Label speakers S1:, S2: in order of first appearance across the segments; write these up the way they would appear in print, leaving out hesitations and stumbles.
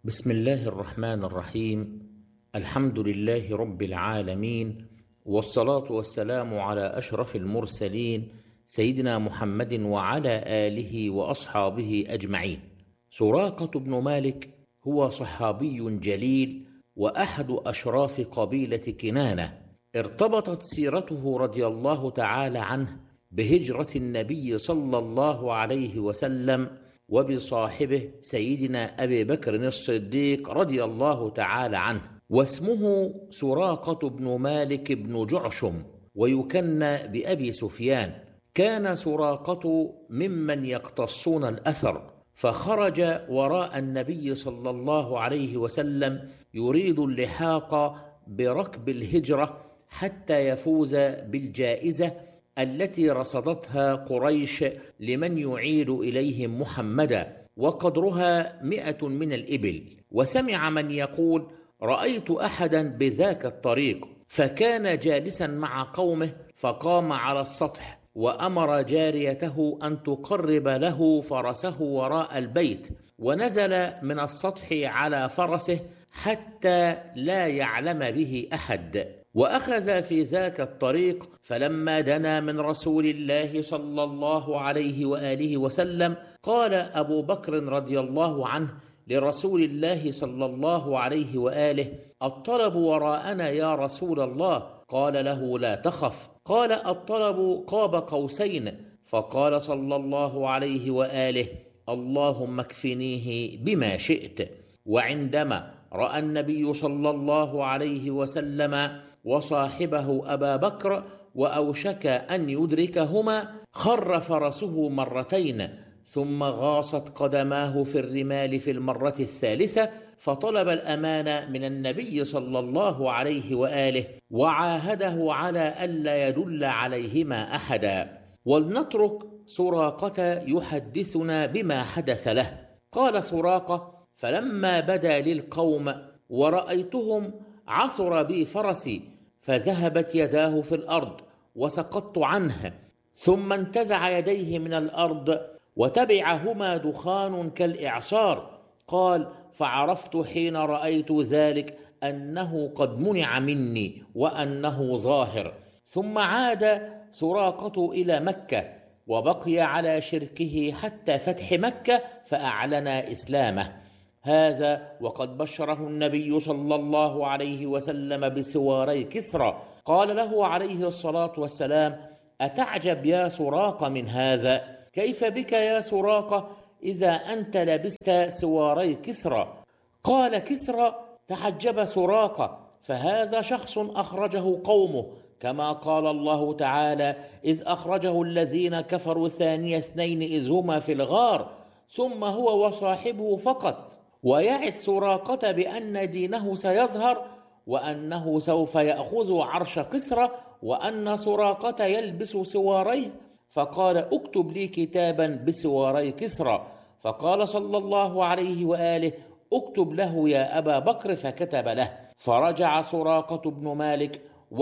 S1: بسم الله الرحمن الرحيم. الحمد لله رب العالمين، والصلاة والسلام على أشرف المرسلين سيدنا محمد وعلى آله وأصحابه أجمعين. سراقة بن مالك هو صحابي جليل وأحد أشراف قبيلة كنانة. ارتبطت سيرته رضي الله تعالى عنه بهجرة النبي صلى الله عليه وسلم وبصاحبه سيدنا أبي بكر الصديق رضي الله تعالى عنه، واسمه سراقة بن مالك بن جعشم، ويكنى بأبي سفيان. كان سراقة ممن يقتصون الأثر، فخرج وراء النبي صلى الله عليه وسلم يريد اللحاق بركب الهجرة حتى يفوز بالجائزة التي رصدتها قريش لمن يعيد إليهم محمدا، وقدرها 100 من الإبل. وسمع من يقول: رأيت أحدا بذاك الطريق، فكان جالسا مع قومه، فقام على السطح وأمر جاريته أن تقرب له فرسه وراء البيت، ونزل من السطح على فرسه حتى لا يعلم به أحد، وأخذ في ذاك الطريق. فلما دنا من رسول الله صلى الله عليه وآله وسلم، قال أبو بكر رضي الله عنه لرسول الله صلى الله عليه وآله: الطلب وراءنا يا رسول الله. قال له: لا تخف. قال: الطلب قاب قوسين. فقال صلى الله عليه وآله: اللهم اكفنيه بما شئت. وعندما رأى النبي صلى الله عليه وسلم وصاحبه أبا بكر وأوشك أن يدركهما، خر فرسه مرتين، ثم غاصت قدماه في الرمال في المرة الثالثة، فطلب الأمان من النبي صلى الله عليه وآله، وعاهده على ألا يدل عليهما أحدا. ولنترك سراقة يحدثنا بما حدث له. قال سراقة: فلما بدا للقوم ورأيتهم عثر بي فرسي، فذهبت يداه في الأرض وسقطت عنه، ثم انتزع يديه من الأرض وتبعهما دخان كالإعصار. قال: فعرفت حين رأيت ذلك أنه قد منع مني وأنه ظاهر. ثم عاد سراقة إلى مكة، وبقي على شركه حتى فتح مكة، فأعلن إسلامه. هذا وقد بشره النبي صلى الله عليه وسلم بسواري كسرى. قال له عليه الصلاة والسلام: أتعجب يا سراقة من هذا؟ كيف بك يا سراقة إذا أنت لبست سواري كسرى؟ قال كسرى: تعجب سراقة، فهذا شخص أخرجه قومه، كما قال الله تعالى: إذ أخرجه الذين كفروا ثاني اثنين إذ هما في الغار ثم هو وصاحبه فقط. ويعد سراقة بأن دينه سيظهر، وأنه سوف يأخذ عرش كسرى، وأن سراقة يلبس سواريه. فقال: اكتب لي كتابا بسواري كسرى. فقال صلى الله عليه وآله: اكتب له يا أبا بكر. فكتب له. فرجع سراقة بن مالك،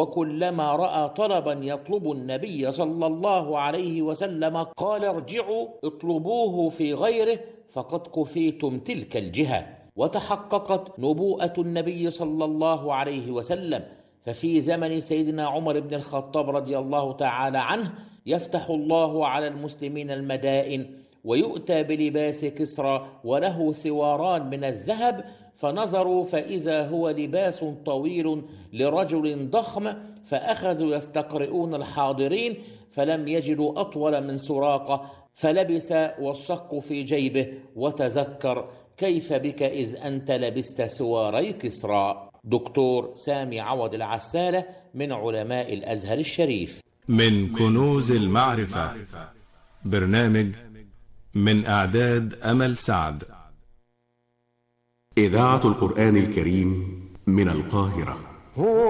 S1: وكلما رأى طلبا يطلب النبي صلى الله عليه وسلم قال: ارجعوا اطلبوه في غيره فقد كفيتم تلك الجهة. وتحققت نبوءة النبي صلى الله عليه وسلم. ففي زمن سيدنا عمر بن الخطاب رضي الله تعالى عنه يفتح الله على المسلمين المدائن، ويؤتى بلباس كسرى وله سواران من الذهب، فنظروا فإذا هو لباس طويل لرجل ضخم، فأخذوا يستقرئون الحاضرين، فلم يجدوا أطول من سراقة، فلبس والصك في جيبه وتذكر: كيف بك إذ أنت لبست سواري كسرى. دكتور سامي عوض العسالة من علماء الأزهر الشريف.
S2: من كنوز المعرفة، برنامج من إعداد أمل سعد.
S3: إذاعة القرآن الكريم من القاهرة.